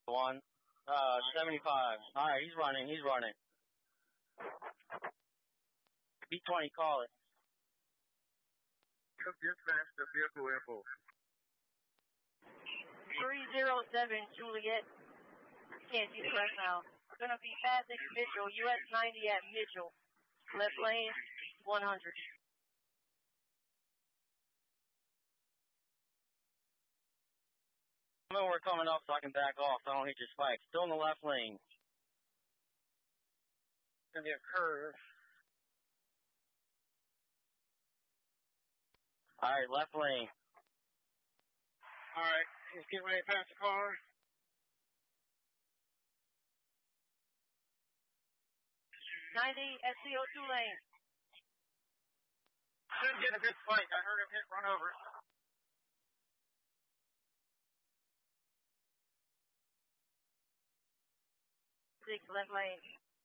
1. 75. Alright, he's running. B-20, call it. Dispatch the vehicle info. 307 Juliet. Can't see right now. Gonna be passing Mitchell, US 90 at Mitchell. Left lane, 100. I know we're coming up so I can back off so I don't hit your spike. Still in the left lane. Gonna be a curve. Alright, left lane. Alright, he's getting ready to pass the car. SCO2 lane. Should get a good spike. I heard him run over. 6 left lane.